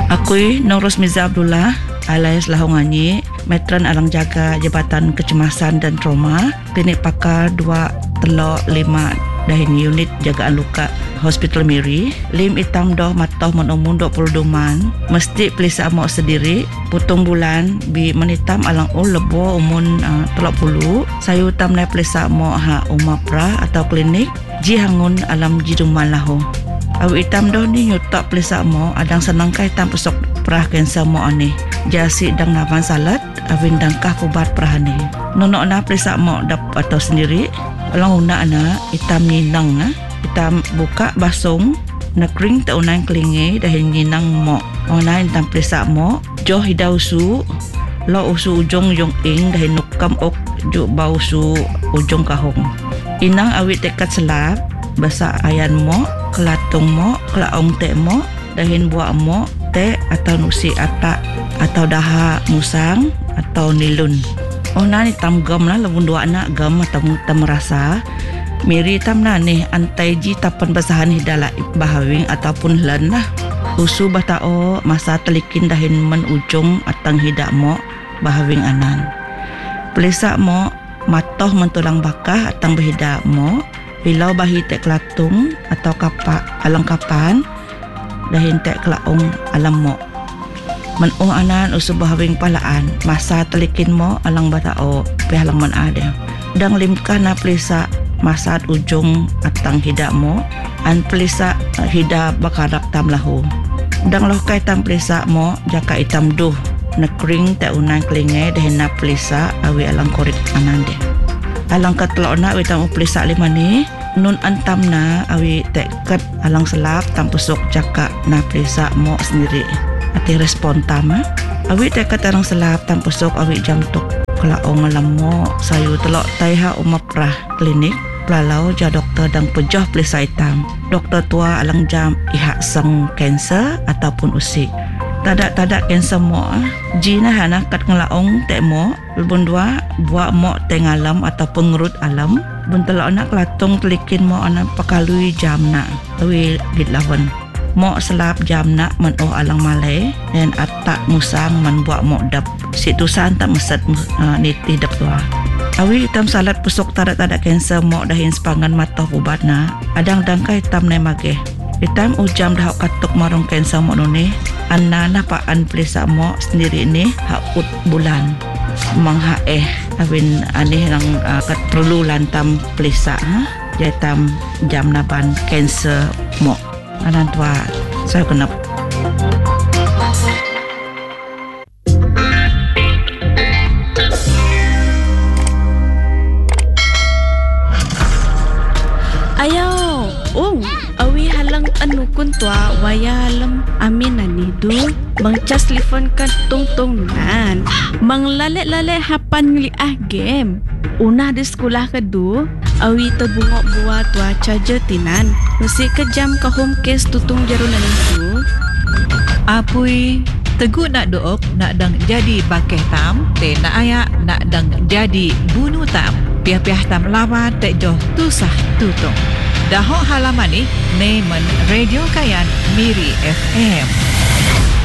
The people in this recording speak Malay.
Aku Nur Rosmiza Abdullah alias Lahonganyi, Metran Alang Jaga Jabatan Kecemasan dan Trauma, Klinik Pakar 235 dahin unit jagaan luka Hospital Miri. Lim hitam doh matoh menumun 22 man, mesti pelisa amok sendiri, putung bulan bi menitam alang lebo umun 30, sayu tam na pelisa amok ha umapra atau klinik ji hangun alam ji duman lahu. Awi hitam doh ni nyutak pelisa mo adang senang kai tam pesok perah kanser mo ani. Jasi dang navan salat awin dangkah kubat perah ni. Nonok na pelisa mo dap atau sendiri. Alang una ana hitam ninang hitam buka basung na kering ta unang kelingi dahin ninang mo. Ona hitam pelisa mo joh hidau su lo usu ujung yung ing dahin nukam ok ju bau su ujung kahong. Inang awit tekat selap basa ayan mo, kelatung mo, kelaong te mo, dahin buah mo, te atau nusi atak atau daha musang atau nilun. Ona ni tam gam lah, lebun dua anak gam atau tam merasa. Miri tam na ni antai ji tapan basahan hidala bahawing ataupun len lah. Usu batao masa telikin dahin men ujung atang hidak mo bahawing anan. Pelisa mo matoh mentulang bakah atang berhidak mo. Bilau bahi tek kelatung atau kapak alang kapan dahin tek kelaung alam mo. Menung anan usu bahawing palaan masa telikin mo alang batao pihalang man ada. Dang limkah na pelisa masat ujung atang hidak mo an pelisa hida bakarak tam lahu. Dang loh kai tam pelisa mo jaka hitam duh nekring tek unang kelingai dahin na pelisa awi alang korik anande. Alang katlok na witam upelisa lima ni nun antam na awi teket alang selap tam pusok jaka na pelisa mo sendiri ati respon tama awi teket alang selap tam pusok awi jam tuk kelaong alam mo sayu telok taiha umaprah klinik pelalau ja dokter dang pejoh pelisa hitam dokter tua alang jam ihak sang kanser ataupun usik tadak kanser mo jina hana kat ngelaong tek mo lebun dua buat mo tengalam ataupun ngerut alam buntel anak kelatung telikin mo anak pakalui jam nak awi git lawan mo selap jam nak men alang malai dan atak musang men buat mo dap situsan tak mesat niti dap tua awi hitam salat pusok tadak kanser mo dahin sepangan mata ubat na adang dangkai hitam ne mageh hitam ujam dah katuk marung kanser mo nuni anana paan pelisa mo sendiri ni hakut bulan mangha awin aneh nang kat perlu lantam pelisa jaitam jam naban kanser mo anan tua saya kena ayo awi halang anu kun tua waya halam amin ani du mangcas telefon kan tong nan manglale hapan ngli game unah di sekolah kedu awi terbungok buat tua charger tinan mesti kejam ke home case tutung jarunan itu apui tegu nak dook nak dang jadi bakeh tam te nak ayak nak dang jadi bunuh tam piah-piah tam lawa te joh tusah tutung dahok halaman ni nemen radio kayan Miri FM.